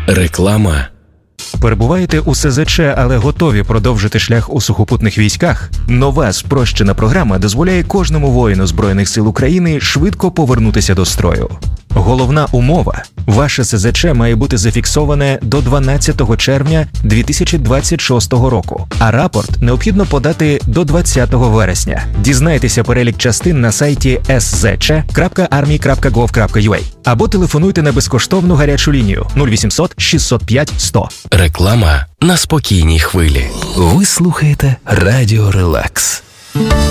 Реклама. Перебуваєте у СЗЧ, але готові продовжити шлях у сухопутних військах? Нова спрощена програма дозволяє кожному воїну Збройних сил України швидко повернутися до строю. Головна умова – ваше СЗЧ має бути зафіксоване до 12 червня 2026 року, а рапорт необхідно подати до 20 вересня. Дізнайтеся перелік частин на сайті szc.army.gov.ua або телефонуйте на безкоштовну гарячу лінію 0800 605 100. Реклама на спокійній хвилі. Ви слухаєте Радіо Релакс.